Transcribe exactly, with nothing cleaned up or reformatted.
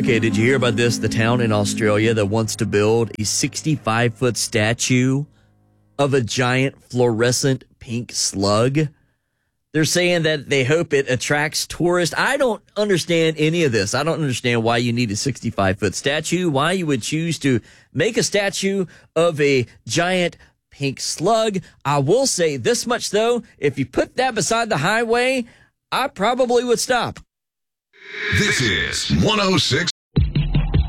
Okay, did you hear about this? The town in Australia that wants to build a sixty-five foot statue of a giant fluorescent pink slug. They're saying that they hope it attracts tourists. I don't understand any of this. I don't understand why you need a sixty-five foot statue, why you would choose to make a statue of a giant pink slug. I will say this much, though. If you put that beside the highway, I probably would stop. This is one oh six